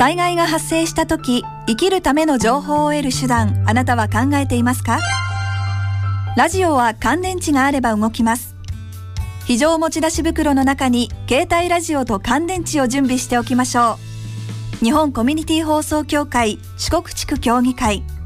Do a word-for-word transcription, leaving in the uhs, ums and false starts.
災害が発生した時、生きるための情報を得る手段、あなたは考えていますか？ラジオは乾電池があれば動きます。非常持ち出し袋の中に携帯ラジオと乾電池を準備しておきましょう。日本コミュニティ放送協会四国地区協議会